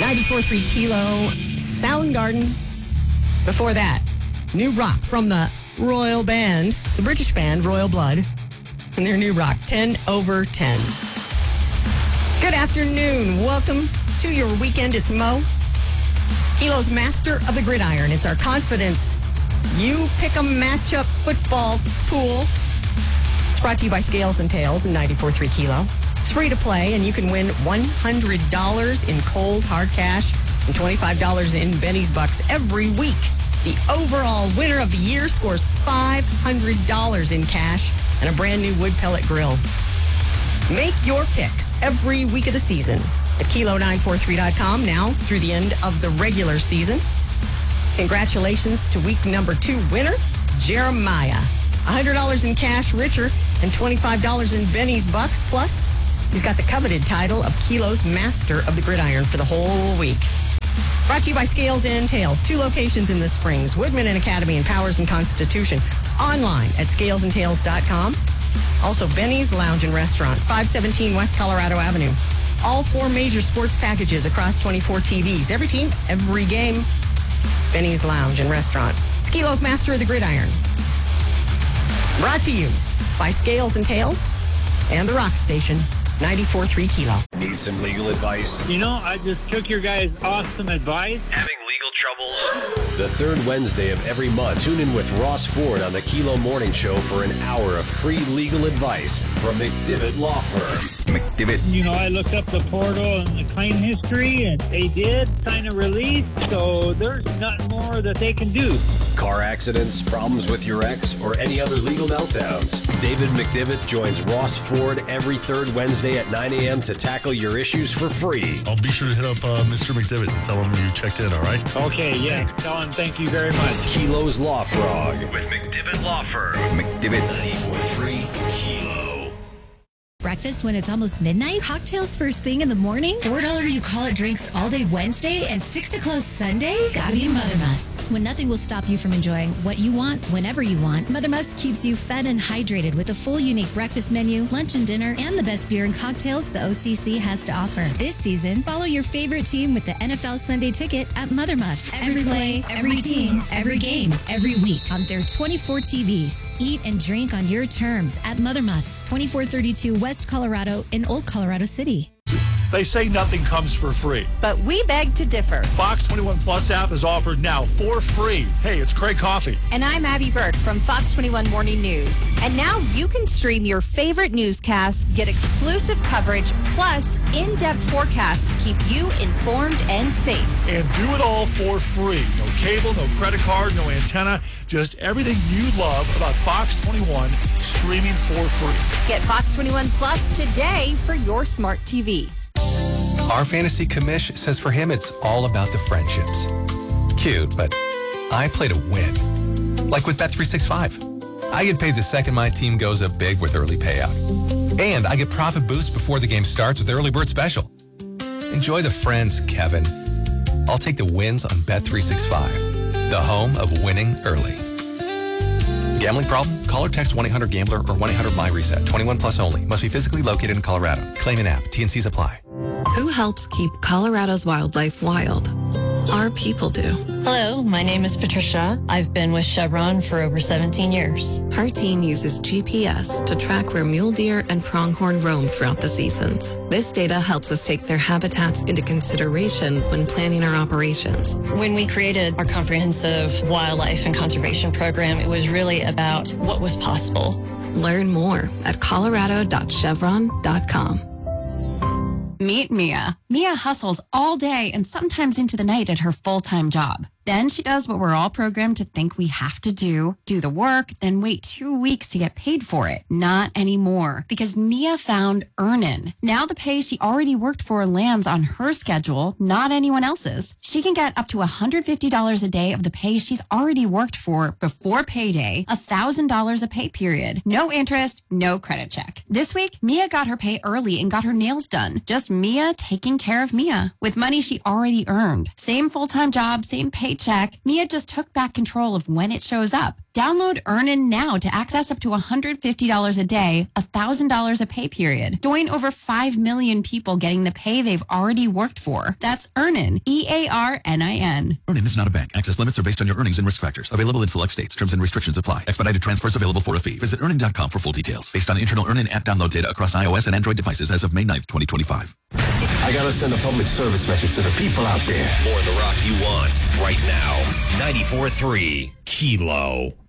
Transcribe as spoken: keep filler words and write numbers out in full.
ninety-four point three Kilo, Soundgarden. Before that, new rock from the Royal Band, the British band Royal Blood, and their new rock, ten over ten. Good afternoon. Welcome to your weekend. It's Mo, Kilo's master of the gridiron. It's our confidence You Pick a Matchup football pool. It's brought to you by Scales and Tails and ninety-four point three Kilo. It's free to play, and you can win one hundred dollars in cold, hard cash and twenty-five dollars in Benny's Bucks every week. The overall winner of the year scores five hundred dollars in cash and a brand new wood pellet grill. Make your picks every week of the season at kilo nine four three dot com now through the end of the regular season. Congratulations to week number two winner, Jeremiah. one hundred dollars in cash richer and twenty-five dollars in Benny's Bucks. Plus, he's got the coveted title of Kilo's Master of the Gridiron for the whole week. Brought to you by Scales and Tails. Two locations in the Springs, Woodman and Academy and Powers and Constitution. Online at scales and tails dot com. Also, Benny's Lounge and Restaurant, five seventeen West Colorado Avenue. All four major sports packages across twenty-four T Vs. Every team, every game. It's Benny's Lounge and Restaurant. It's Kilo's Master of the Gridiron. Brought to you by Scales and Tails and the Rock Station, ninety-four point three Kilo. Need some legal advice? You know, I just took your guys' awesome advice. Having legal troubles? The third Wednesday of every month, tune in with Ross Ford on the Kilo Morning Show for an hour of free legal advice from McDivitt Law Firm. McDivitt. You know, I looked up the portal and the claim history, and they did sign a release, so there's nothing more that they can do. Car accidents, problems with your ex, or any other legal meltdowns. David McDivitt joins Ross Ford every third Wednesday at nine a.m. to tackle your issues for free. I'll be sure to hit up uh, Mister McDivitt and tell him you checked in, all right? Okay, yeah. Tell him thank you very much. Kilo's Law Frog with McDivitt Law Firm. McDivitt ninety-four point three Kilo. Breakfast when it's almost midnight? Cocktails first thing in the morning? four dollars you call it drinks all day Wednesday and six to close Sunday? Gotta be Mother Muffs. When nothing will stop you from enjoying what you want, whenever you want, Mother Muffs keeps you fed and hydrated with a full unique breakfast menu, lunch and dinner, and the best beer and cocktails the O C C has to offer. This season, follow your favorite team with the N F L Sunday Ticket at Mother Muffs. Every play, every team, every game, every week on their twenty-four T Vs. Eat and drink on your terms at Mother Muffs, twenty-four thirty-two West Colorado in Old Colorado City. They say nothing comes for free. But we beg to differ. Fox twenty-one Plus app is offered now for free. Hey, it's Craig Coffey. And I'm Abby Burke from Fox twenty-one Morning News. And now you can stream your favorite newscasts, get exclusive coverage, plus in-depth forecasts to keep you informed and safe. And do it all for free. No cable, no credit card, no antenna. Just everything you love about Fox twenty-one streaming for free. Get Fox twenty-one Plus today for your smart T V. Our fantasy commish says for him it's all about the friendships. Cute, but I play to win. Like with Bet three sixty-five. I get paid the second my team goes up big with early payout. And I get profit boost before the game starts with early bird special. Enjoy the friends, Kevin. I'll take the wins on Bet three sixty-five, the home of winning early. Gambling problem? Call or text one eight hundred gambler or one eight hundred my reset. twenty-one plus only. Must be physically located in Colorado. Claim an app. T N Cs apply. Who helps keep Colorado's wildlife wild? Our people do. Hello, my name is Patricia. I've been with Chevron for over seventeen years. Her team uses G P S to track where mule deer and pronghorn roam throughout the seasons. This data helps us take their habitats into consideration when planning our operations. When we created our comprehensive wildlife and conservation program, it was really about what was possible. Learn more at colorado dot chevron dot com. Meet Mia. Mia hustles all day and sometimes into the night at her full-time job. Then she does what we're all programmed to think we have to do, do the work, then wait two weeks to get paid for it. Not anymore, because Mia found Earnin. Now the pay she already worked for lands on her schedule, not anyone else's. She can get up to one hundred fifty dollars a day of the pay she's already worked for before payday, one thousand dollars a pay period. No interest, no credit check. This week, Mia got her pay early and got her nails done. Just Mia taking care of Mia with money she already earned. Same full-time job, same paycheck. Mia just took back control of when it shows up. Download Earnin now to access up to one hundred fifty dollars a day, one thousand dollars a pay period. Join over five million people getting the pay they've already worked for. That's Earnin, E A R N I N. Earnin is not a bank. Access limits are based on your earnings and risk factors. Available in select states. Terms and restrictions apply. Expedited transfers available for a fee. Visit earnin dot com for full details. Based on internal Earnin app download data across iOS and Android devices as of May ninth, twenty twenty-five. I gotta send a public service message to the people out there. More of the rock you want right now. ninety-four point three Kilo.